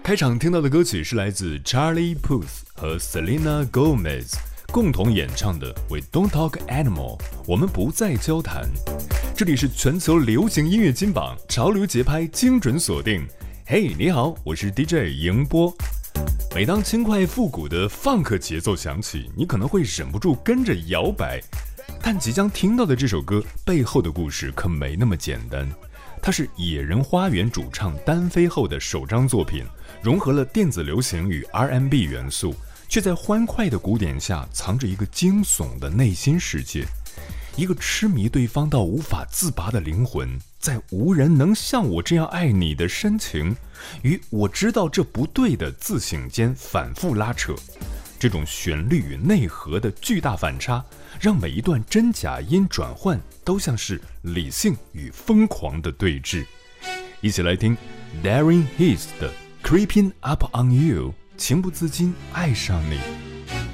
开场听到的歌曲是来自 Charlie Puth 和 Selena Gomez 共同演唱的 We Don't Talk Anymore 我们不再交谈。这里是全球流行音乐金榜，潮流节拍精准锁定。嘿，你好，我是 DJ 迎波。每当轻快复古的 funk 节奏响起，你可能会忍不住跟着摇摆，但即将听到的这首歌背后的故事可没那么简单。它是野人花园主唱单飞后的首张作品，融合了电子流行与 R&B 元素，却在欢快的鼓点下藏着一个惊悚的内心世界。一个痴迷对方到无法自拔的灵魂，在无人能像我这样爱你的深情与我知道这不对的自省间反复拉扯。这种旋律与内核的巨大反差，让每一段真假音转换都像是理性与疯狂的对峙。一起来听 Daring His 的 Creeping Up on You， 情不自禁爱上你。